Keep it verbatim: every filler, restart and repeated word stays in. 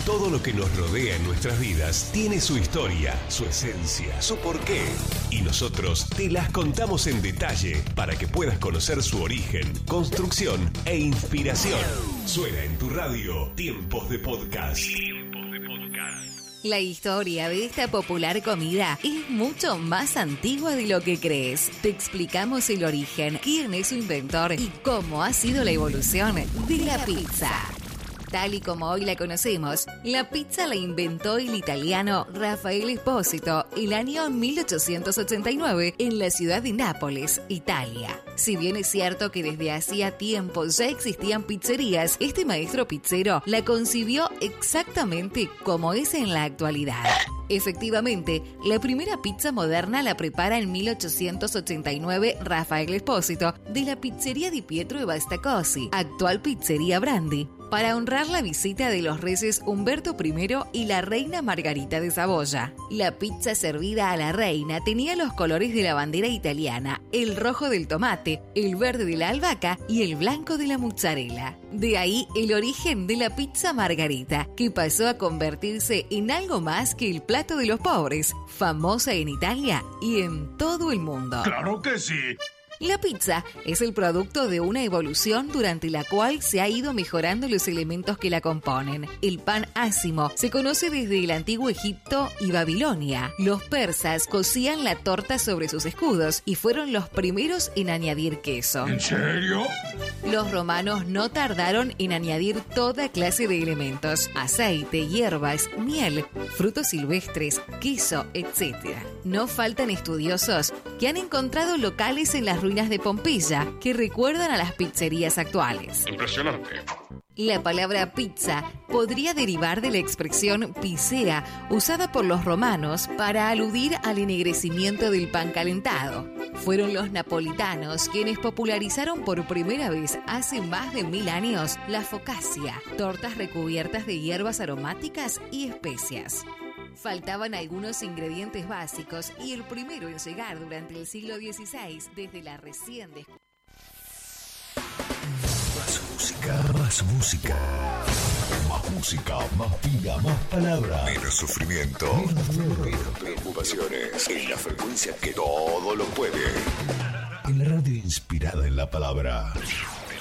Todo lo que nos rodea en nuestras vidas tiene su historia, su esencia, su porqué. Y nosotros te las contamos en detalle para que puedas conocer su origen, construcción e inspiración. Suena en tu radio Tiempos de Podcast. Tiempos de Podcast. La historia de esta popular comida es mucho más antigua de lo que crees. Te explicamos el origen, quién es su inventor y cómo ha sido la evolución de la pizza. Tal y como hoy la conocemos, la pizza la inventó el italiano Raffaele Esposito el año mil ochocientos ochenta y nueve en la ciudad de Nápoles, Italia. Si bien es cierto que desde hacía tiempo ya existían pizzerías, este maestro pizzero la concibió exactamente como es en la actualidad. Efectivamente, la primera pizza moderna la prepara en mil ochocientos ochenta y nueve Raffaele Esposito de la pizzería Di Pietro e Bastacosi, actual pizzería Brandi, para honrar la visita de los reyes Humberto primero y la reina Margarita de Saboya. La pizza servida a la reina tenía los colores de la bandera italiana, el rojo del tomate, el verde de la albahaca y el blanco de la mozzarella. De ahí el origen de la pizza Margarita, que pasó a convertirse en algo más que el plato de los pobres, famosa en Italia y en todo el mundo. ¡Claro que sí! La pizza es el producto de una evolución durante la cual se ha ido mejorando los elementos que la componen. El pan ácimo se conoce desde el antiguo Egipto y Babilonia. Los persas cocían la torta sobre sus escudos y fueron los primeros en añadir queso. ¿En serio? Los romanos no tardaron en añadir toda clase de elementos: aceite, hierbas, miel, frutos silvestres, queso, etcétera. No faltan estudiosos que han encontrado locales en las ruinas de Pompeya que recuerdan a las pizzerías actuales. Impresionante. La palabra pizza podría derivar de la expresión pizzera usada por los romanos para aludir al ennegrecimiento del pan calentado. Fueron los napolitanos quienes popularizaron por primera vez hace más de mil años la focaccia, tortas recubiertas de hierbas aromáticas y especias. Faltaban algunos ingredientes básicos y el primero en llegar durante el siglo dieciséis desde la recién descubierta. Más música, más música. Más música, más vida, más palabras. Menos sufrimiento. Menos dolor, menos preocupaciones. En la frecuencia que todo lo puede. En la radio inspirada en la palabra.